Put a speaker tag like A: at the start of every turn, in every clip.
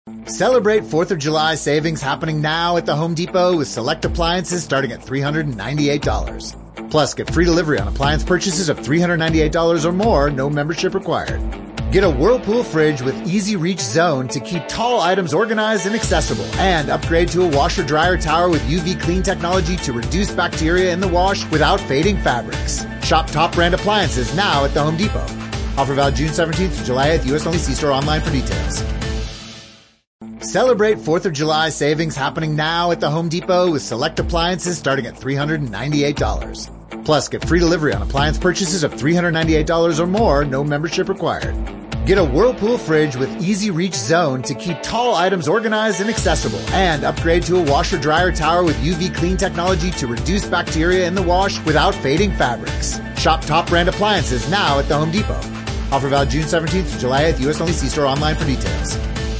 A: Celebrate 4th of July savings happening now at the Home Depot with select appliances starting at $398. Plus, get free delivery on appliance purchases of $398 or more, no membership required. Get a Whirlpool fridge with Easy Reach Zone to keep tall items organized and accessible. And upgrade to a washer-dryer tower with UV clean technology to reduce bacteria in the wash without fading fabrics. Shop top brand appliances now at the Home Depot. Offer valid June 17th to July 8th. U.S. only. See store online for details. Celebrate 4th of July savings happening now at the Home Depot with select appliances starting at $398. Plus, get free delivery on appliance purchases of $398 or more, no membership required. Get a Whirlpool fridge with Easy Reach Zone to keep tall items organized and accessible. And upgrade to a washer-dryer tower with UV clean technology to reduce bacteria in the wash without fading fabrics. Shop top brand appliances now at the Home Depot. Offer valid June 17th to July 8th. U.S. only. See store online for details.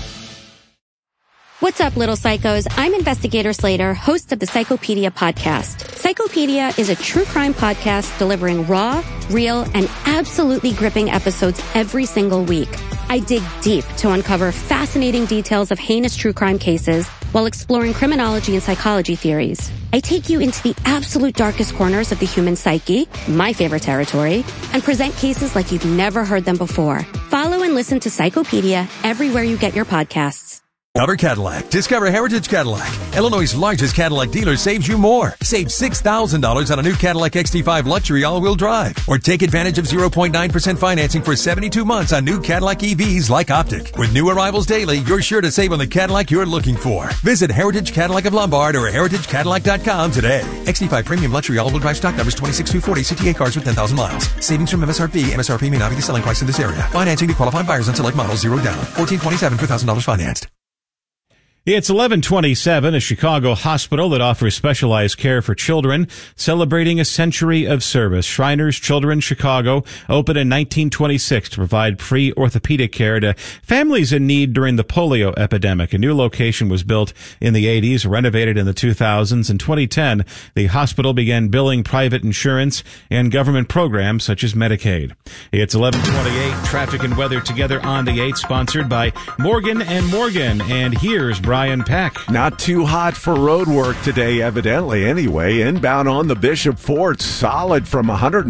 B: What's up, little psychos? I'm Investigator Slater, host of the Psychopedia podcast. Psychopedia is a true crime podcast delivering raw, real, and absolutely gripping episodes every single week. I dig deep to uncover fascinating details of heinous true crime cases while exploring criminology and psychology theories. I take you into the absolute darkest corners of the human psyche, my favorite territory, and present cases like you've never heard them before. Follow and listen to Psychopedia everywhere you get your podcasts.
C: Discover Cadillac. Discover Heritage Cadillac. Illinois' largest Cadillac dealer saves you more. Save $6,000 on a new Cadillac XT5 Luxury all-wheel drive. Or take advantage of 0.9% financing for 72 months on new Cadillac EVs like Optic. With new arrivals daily, you're sure to save on the Cadillac you're looking for. Visit Heritage Cadillac of Lombard or heritagecadillac.com today. XT5 Premium Luxury all-wheel drive stock numbers 26240 CTA cars with 10,000 miles. Savings from MSRP. MSRP may not be the selling price in this area. Financing to qualified buyers on select models, $0 down. $1,427 for $1,000 financed.
D: It's 1127, a Chicago hospital that offers specialized care for children, celebrating a century of service. Shriners Children's Chicago opened in 1926 to provide free orthopedic care to families in need during the polio epidemic. A new location was built in the 80s, renovated in the 2000s. In 2010, the hospital began billing private insurance and government programs such as Medicaid. It's 1128, traffic and weather together on the 8th, sponsored by Morgan & Morgan. And here's Brian Peck.
E: Not too hot for road work today, evidently. Anyway, inbound on the Bishop Fort, solid from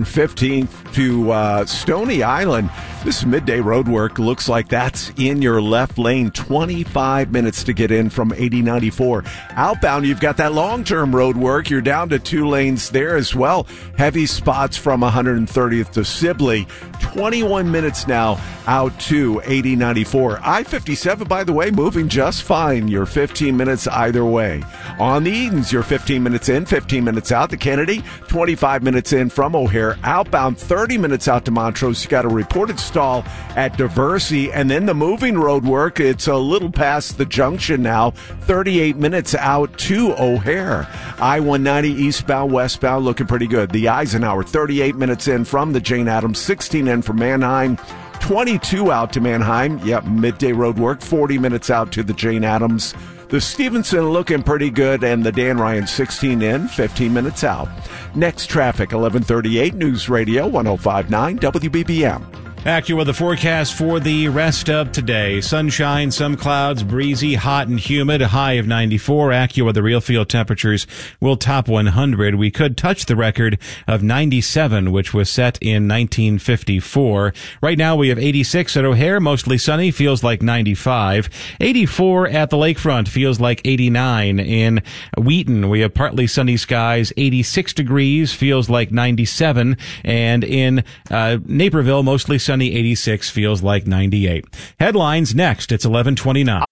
E: 115th to Stony Island. This midday road work looks like that's in your left lane. 25 minutes to get in from 8094. Outbound, you've got that long-term road work. You're down to 2 lanes there as well. Heavy spots from 130th to Sibley. 21 minutes now out to 8094. I-57, by the way, moving just fine. You're 15 minutes either way. On the Edens, you're 15 minutes in, 15 minutes out. The Kennedy, 25 minutes in from O'Hare. Outbound, 30 minutes out to Montrose. You got a reported stall at Diversey. And then the moving road work, it's a little past the junction now. 38 minutes out to O'Hare. I-190 eastbound, westbound, looking pretty good. The Eisenhower, 38 minutes in from the Jane Addams, 16 in from Manheim. 22 out to Manheim. Yep, midday road work. 40 minutes out to the Jane Addams. The Stevenson looking pretty good, and the Dan Ryan 16 in, 15 minutes out. Next traffic, 1138 News Radio 105.9 WBBM.
D: AccuWeather forecast for the rest of today. Sunshine, some clouds, breezy, hot and humid, a high of 94. AccuWeather real field temperatures will top 100. We could touch the record of 97, which was set in 1954. Right now we have 86 at O'Hare, mostly sunny, feels like 95. 84 at the lakefront, feels like 89. In Wheaton, we have partly sunny skies, 86 degrees, feels like 97. And in Naperville, mostly sunny, 86, feels like 98. Headlines next. It's 1129.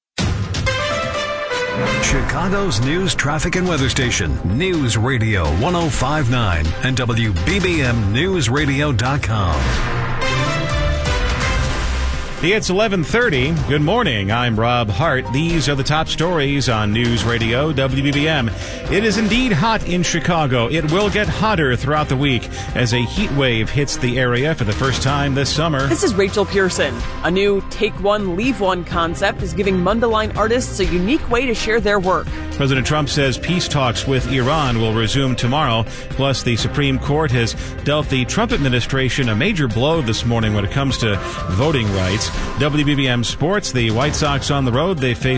F: Chicago's news, traffic, and weather station. News Radio 105.9 and WBBMNewsRadio.com.
D: It's 11:30. Good morning. I'm Rob Hart. These are the top stories on News Radio WBBM. It is indeed hot in Chicago. It will get hotter throughout the week as a heat wave hits the area for the first time this summer.
G: This is Rachel Pearson. A new Take One, Leave One concept is giving Mundelein artists a unique way to share their work.
D: President Trump says peace talks with Iran will resume tomorrow. Plus, the Supreme Court has dealt the Trump administration a major blow this morning when it comes to voting rights. WBBM Sports, the White Sox on the road. They face